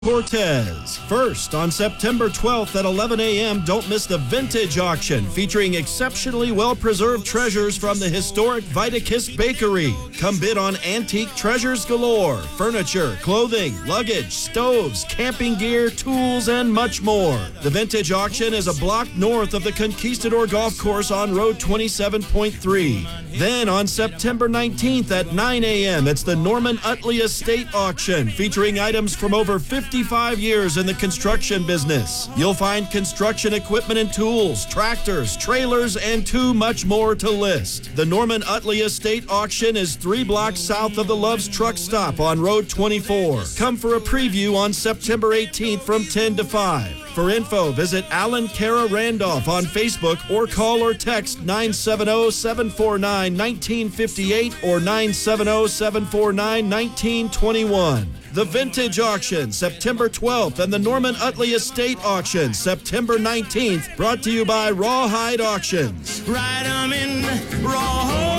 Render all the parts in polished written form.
Cortez. First, on September 12th at 11 a.m., don't miss the Vintage Auction, featuring exceptionally well-preserved treasures from the historic Vitakiss Bakery. Come bid on antique treasures galore, furniture, clothing, luggage, stoves, camping gear, tools, and much more. The Vintage Auction is a block north of the Conquistador Golf Course on Road 27.3. Then, on September 19th at 9 a.m., it's the Norman Utley Estate Auction, featuring items from over 55 years in the construction business. You'll find construction equipment and tools, tractors, trailers, and too much more to list. The Norman Utley Estate Auction is 3 blocks south of the Love's Truck Stop on Road 24. Come for a preview on September 18th from 10 to 5. For info, visit Alan Cara Randolph on Facebook or call or text 970-749-1958 or 970-749-1921. The Vintage Auction, September 12th, and the Norman Utley Estate Auction, September 19th, brought to you by Rawhide Auctions. Right, I'm in Rawhide.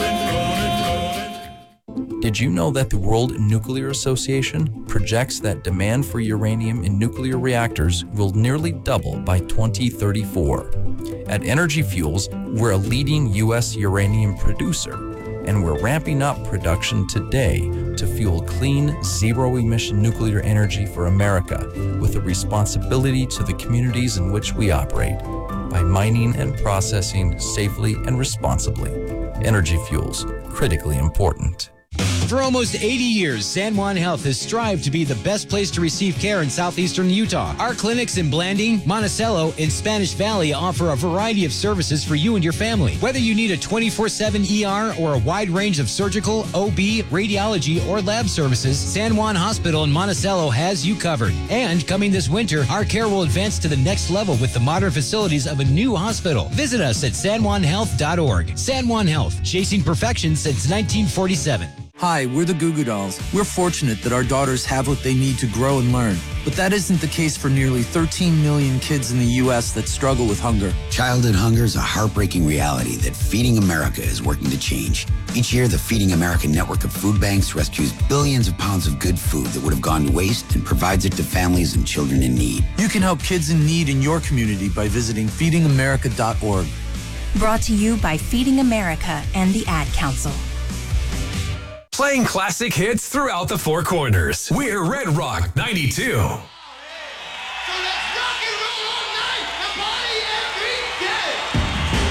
Did you know that the World Nuclear Association projects that demand for uranium in nuclear reactors will nearly double by 2034? At Energy Fuels, we're a leading U.S. uranium producer, and we're ramping up production today to fuel clean, zero-emission nuclear energy for America with a responsibility to the communities in which we operate by mining and processing safely and responsibly. Energy Fuels, critically important. For almost 80 years, San Juan Health has strived to be the best place to receive care in southeastern Utah. Our clinics in Blanding, Monticello, and Spanish Valley offer a variety of services for you and your family. Whether you need a 24/7 ER or a wide range of surgical, OB, radiology, or lab services, San Juan Hospital in Monticello has you covered. And coming this winter, our care will advance to the next level with the modern facilities of a new hospital. Visit us at sanjuanhealth.org. San Juan Health, chasing perfection since 1947. Hi, we're the Goo Goo Dolls. We're fortunate that our daughters have what they need to grow and learn. But that isn't the case for nearly 13 million kids in the U.S. that struggle with hunger. Childhood hunger is a heartbreaking reality that Feeding America is working to change. Each year, the Feeding America network of food banks rescues billions of pounds of good food that would have gone to waste and provides it to families and children in need. You can help kids in need in your community by visiting feedingamerica.org. Brought to you by Feeding America and the Ad Council. Playing classic hits throughout the Four Corners. We're Red Rock 92.